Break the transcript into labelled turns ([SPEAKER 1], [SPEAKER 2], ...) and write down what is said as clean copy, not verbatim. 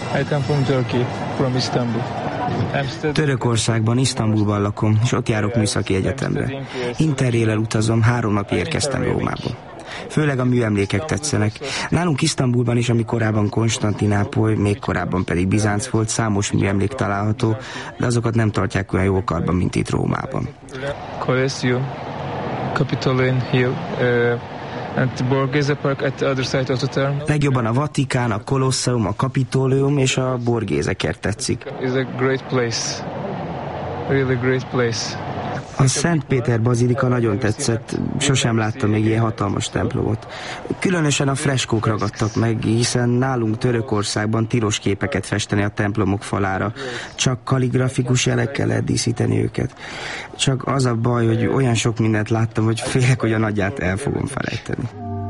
[SPEAKER 1] I come from Turkey, from Istanbul.
[SPEAKER 2] Törökországban, Isztambulban lakom, és ott járok műszaki egyetemre. Interrail-el utazom, 3 napig érkeztem Rómába. Főleg a műemlékek tetszenek. Nálunk Isztambulban is, ami korábban Konstantinápoly, még korábban pedig Bizánc volt, számos műemlék található, de azokat nem tartják olyan jó karban, mint itt Rómában.
[SPEAKER 1] Colosseum, Capitoline Hill, and Borghese Park at the other side of the town.
[SPEAKER 2] Legjobban a Vatikán, a Kolosseum, a Kapitoleum és a Borghese kert tetszik.
[SPEAKER 1] It's a great place. Really great place.
[SPEAKER 2] A Szent Péter bazilika nagyon tetszett, sosem láttam még ilyen hatalmas templomot. Különösen a freskók ragadtak meg, hiszen nálunk Törökországban tilos képeket festeni a templomok falára, csak kalligrafikus jelekkel lehet díszíteni őket. Csak az a baj, hogy olyan sok mindent láttam, hogy félek, hogy a nagyját el fogom felejteni.